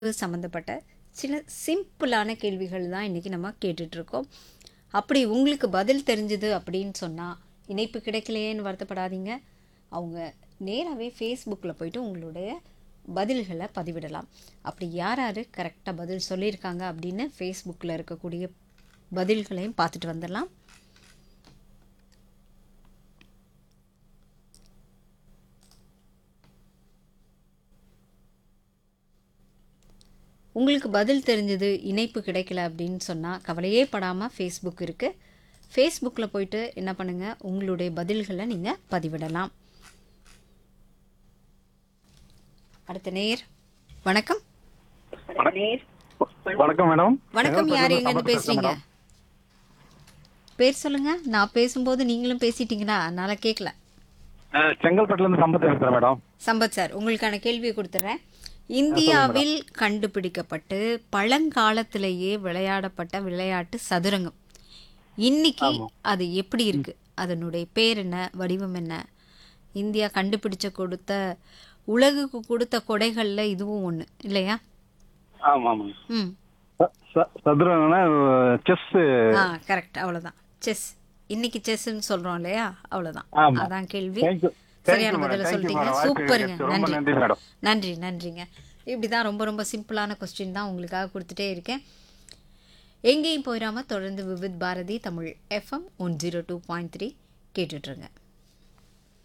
சம்மந்தப்பட்ட சில சிம்பிளான கேள்விகள் தான் இன்றைக்கி நம்ம கேட்டுட்ருக்கோம். அப்படி உங்களுக்கு பதில் தெரிஞ்சுது அப்படின்னு சொன்னால் இணைப்பு கிடைக்கலையேன்னு வருத்தப்படாதீங்க. அவங்க நேராகவே ஃபேஸ்புக்கில் போயிட்டு உங்களுடைய பதில்களை பதிவிடலாம். அப்படி யார் யார் கரெக்டாக பதில் சொல்லியிருக்காங்க அப்படின்னு ஃபேஸ்புக்கில் இருக்கக்கூடிய பதில்களையும் பார்த்துட்டு வந்துடலாம். உங்களுக்கு பதில் தெரிஞ்சது இணைப்பு கிடைக்கல அப்படின்னு சொன்னால் கவலையே படாமல் ஃபேஸ்புக் இருக்குது. ஃபேஸ்புக்கில் போயிட்டு என்ன பண்ணுங்கள், உங்களுடைய பதில்களை நீங்கள் பதிவிடலாம். அடுத்த நேர் வணக்கம். வணக்கம் மேடம். வணக்கம், யார் எங்கேருந்து பேசுகிறீங்க? பேர் சொல்லுங்கள். நான் பேசும்போது நீங்களும் பேசிட்டீங்களா, அதனால் கேட்கல. செங்கல்பட்டுல இருந்து சம்பத் பேசுறேன் மேடம். சம்பத் சார், உங்களுக்கான கேள்வியை கொடுத்துட்றேன். இந்தியாவில் கண்டுபிடிக்கப்பட்டு பழங்காலத்திலேயே விளையாடப்பட்ட விளையாட்டு சதுரங்கம். இன்னைக்கு அது எப்படி இருக்கு, அதனுடைய பேர் என்ன, வடிவம் என்ன? இந்தியா கண்டுபிடிச்ச கொடுத்த உலகுக்கு கொடுத்த கொடைகள்ல இதுவும் ஒண்ணு இல்லையா? ஆமா ஆமா. ம், சதுரங்கன்னா செஸ். கரெக்ட், அவ்வளவுதான். செஸ். இன்னைக்கு செஸ்ன்னு சொல்றோம் இல்லையா, அவ்வளவுதான். ஆமா. அதான் கேள்வி. தேங்க்யூ. சரியான பதில சொல்லிட்டீங்க. சூப்பருங்க, ரொம்ப நன்றி நன்றி மேடம். நன்றிங்க. இப்படிதான் ரொம்ப ரொம்ப சிம்பிளான கொஸ்டின் தான் உங்களுக்காக கொடுத்துட்டே இருக்கேன். எங்கேயும் போயிடாம தொடர்ந்து விவித் பாரதி தமிழ் FM 102.3 கேட்டுட்ருங்க.